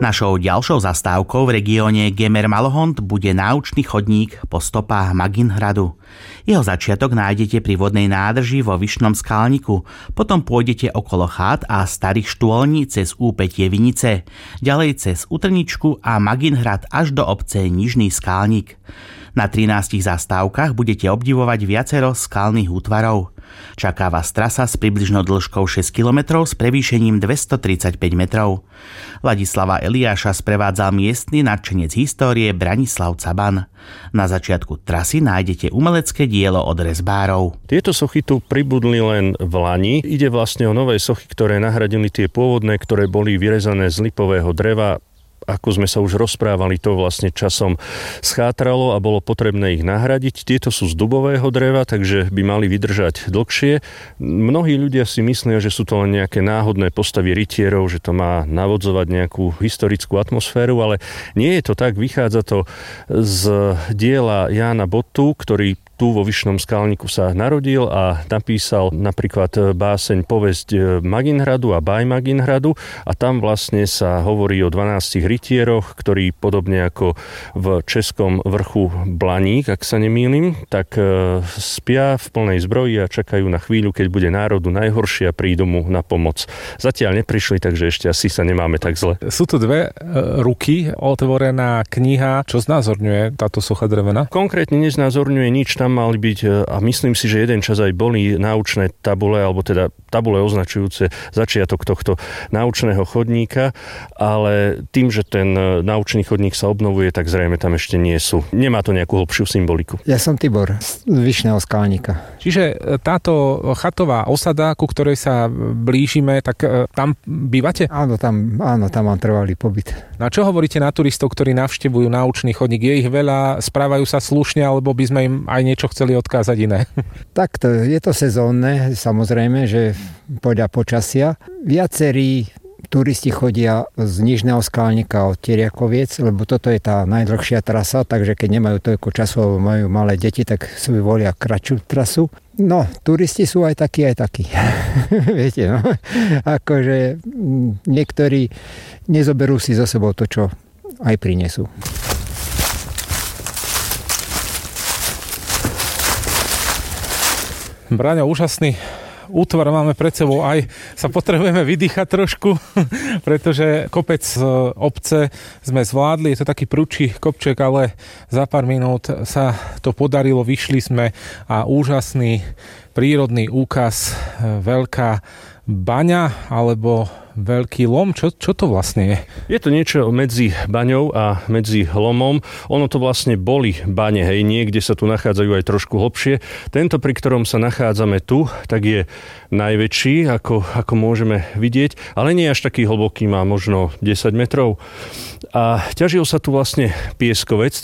Našou ďalšou zastávkou v regióne Gemer-Malohont bude náučný chodník po stopách Maginhradu. Jeho začiatok nájdete pri vodnej nádrži vo Vyšnom Skalniku, potom pôjdete okolo chát a starých štôlní cez úpätie Vinice, ďalej cez Utrničku a Maginhrad až do obce Nižný Skalník. Na 13 zastávkach budete obdivovať viacero skalných útvarov. Čaká vás trasa s približnou dĺžkou 6 km s prevýšením 235 metrov. Ladislava Eliáša sprevádzal miestny nadšenec histórie Branislav Caban. Na začiatku trasy nájdete umelecké dielo od rezbárov. Tieto sochy tu pribudli len v lani. Ide vlastne o nové sochy, ktoré nahradili tie pôvodné, ktoré boli vyrezané z lipového dreva. Ako sme sa už rozprávali, to vlastne časom schátralo a bolo potrebné ich nahradiť. Tieto sú z dubového dreva, takže by mali vydržať dlhšie. Mnohí ľudia si myslia, že sú to len nejaké náhodné postavy rytierov, že to má navodzovať nejakú historickú atmosféru, ale nie je to tak. Vychádza to z diela Jána Bottu, ktorý tu vo Vyšnom Skalníku sa narodil a napísal napríklad báseň Povesť Maginhradu a Báj Maginhradu a tam vlastne sa hovorí o 12 rytieroch, ktorí podobne ako v českom vrchu Blaník, ak sa nemýlim, tak spia v plnej zbroji a čakajú na chvíľu, keď bude národu najhoršie a prídu mu na pomoc. Zatiaľ neprišli, takže ešte asi sa nemáme tak zle. Sú tu dve ruky, otvorená kniha. Čo znázorňuje táto socha drevená? Konkrétne neznázorňuje nič, tam mali byť, a myslím si, že jeden čas aj boli náučné tabule, alebo teda tabule označujúce začiatok tohto náučného chodníka, ale tým, že ten náučný chodník sa obnovuje, tak zrejme tam ešte nie sú. Nemá to nejakú hlbšiu symboliku. Ja som Tibor z Vyšného Skalníka. Čiže táto chatová osada, ku ktorej sa blížime, tak tam bývate? Áno, tam mám trvalý pobyt. Na čo hovoríte na turistov, ktorí navštevujú náučný chodník? Je ich veľa, správajú sa slušne, alebo by sme im aj niečo chceli odkázať iné? Takto, je to sezónne, samozrejme, že podľa počasia. Viacerí turisti chodia z Nižného Skalníka od Tiriakoviec, lebo toto je tá najdlhšia trasa, takže keď nemajú toľko času, alebo majú malé deti, tak si volia kratšiu trasu. No, turisti sú aj takí. Viete, no. Akože niektorí nezoberú si so sebou to, čo aj prinesú. Braňo, úžasný útvar máme pred sebou, aj sa potrebujeme vydýchať trošku, pretože kopec obce sme zvládli, je to taký prudší kopček, ale za pár minút sa to podarilo, vyšli sme a úžasný prírodný úkaz, veľká baňa alebo veľký lom. Čo to vlastne je? Je to niečo medzi baňou a medzi lomom. Ono to vlastne boli bane, hej, niekde sa tu nachádzajú aj trošku hlbšie. Tento, pri ktorom sa nachádzame tu, tak je najväčší, ako môžeme vidieť, ale nie až taký hlboký, má možno 10 metrov. A ťažil sa tu vlastne pieskovec,